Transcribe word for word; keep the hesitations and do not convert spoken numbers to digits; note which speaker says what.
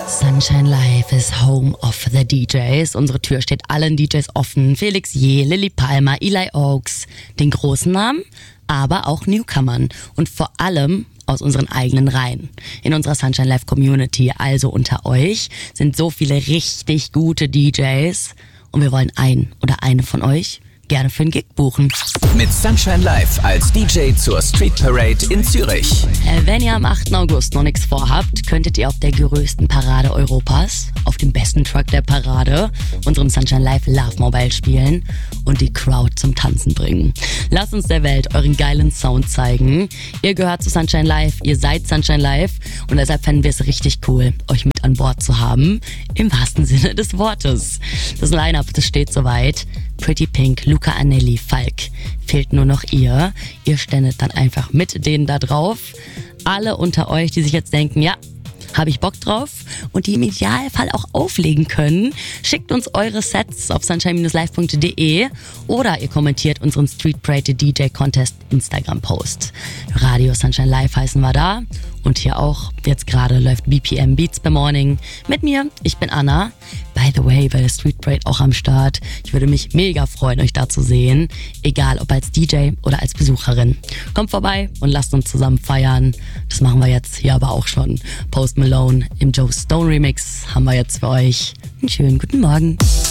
Speaker 1: Sunshine Live is home of the D Js. Unsere Tür steht allen D Js offen. Felix Jäh, Lilly Palmer, Eli Oaks, den großen Namen, aber auch Newcomern und vor allem aus unseren eigenen Reihen. In unserer Sunshine Live Community, also unter euch, sind so viele richtig gute D Js und wir wollen einen oder eine von euch gerne für einen Gig buchen.
Speaker 2: Mit Sunshine Live als D J zur Street Parade in Zürich.
Speaker 1: Wenn ihr am achten August noch nichts vorhabt, könntet ihr auf der größten Parade Europas, auf dem besten Truck der Parade, unserem Sunshine Live Love Mobile spielen und die Crowd zum Tanzen bringen. Lasst uns der Welt euren geilen Sound zeigen. Ihr gehört zu Sunshine Live, ihr seid Sunshine Live und deshalb fänden wir es richtig cool, euch mit an Bord zu haben, im wahrsten Sinne des Wortes. Das Line-Up, das steht soweit. Pretty Pink, Luca Anelli, Falk. Fehlt nur noch ihr. Ihr ständet dann einfach mit denen da drauf. Alle unter euch, die sich jetzt denken, ja, habe ich Bock drauf und die im Idealfall auch auflegen können, schickt uns eure Sets auf sunshine live punkt de oder ihr kommentiert unseren Street Parade D J Contest Instagram Post. Radio Sunshine Live heißen wir da und hier auch. Jetzt gerade läuft B P M Beats per Morning mit mir. Ich bin Anna. By the way, bei der Street Parade auch am Start. Ich würde mich mega freuen, euch da zu sehen. Egal, ob als D J oder als Besucherin. Kommt vorbei und lasst uns zusammen feiern. Das machen wir jetzt hier aber auch schon. Post Malone im Joe Stone Remix haben wir jetzt für euch. Einen schönen guten Morgen.